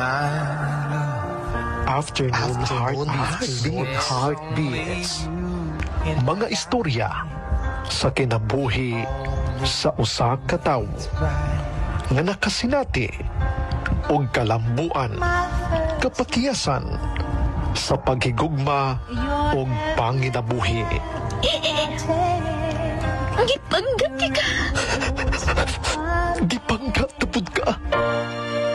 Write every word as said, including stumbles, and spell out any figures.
Afternoon Heartbeats. Heartbeats. Mga istorya sa kinabuhi sa usa ka tawo nga nakasinati og kalambuan, kapakiyasan sa paghigugma og panginabuhi. Gipanggap ka. Gipanggap tupod ka.